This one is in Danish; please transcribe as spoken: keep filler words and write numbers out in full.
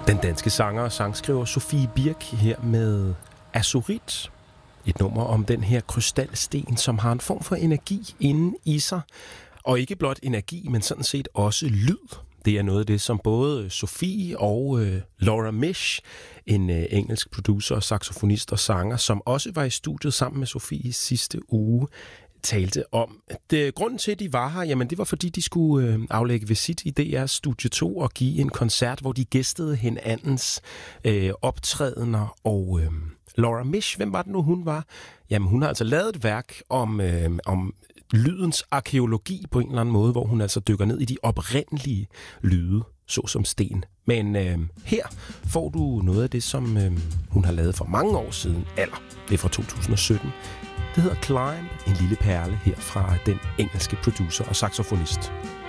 Den danske sanger og sangskriver Sofie Birk her med Azurit. Et nummer om den her krystalsten, som har en form for energi inde i sig. Og ikke blot energi, men sådan set også lyd. Det er noget af det, som både Sofie og øh, Laura Mish, en øh, engelsk producer, saxofonist og sanger, som også var i studiet sammen med Sofie sidste uge, talte om. Det, grunden til, at de var her, jamen det var, fordi de skulle øh, aflægge visit i D R's Studie to og give en koncert, hvor de gæstede hinandens øh, optrædener. Og øh, Laura Mish, hvem var det nu, hun var? Jamen, hun har altså lavet et værk om, øh, om lydens arkæologi på en eller anden måde, hvor hun altså dykker ned i de oprindelige lyde, såsom sten. Men øh, her får du noget af det, som øh, hun har lavet for mange år siden. Eller, det er fra to tusind og sytten. Det hedder Climb, en lille perle her fra den engelske producer og saxofonist.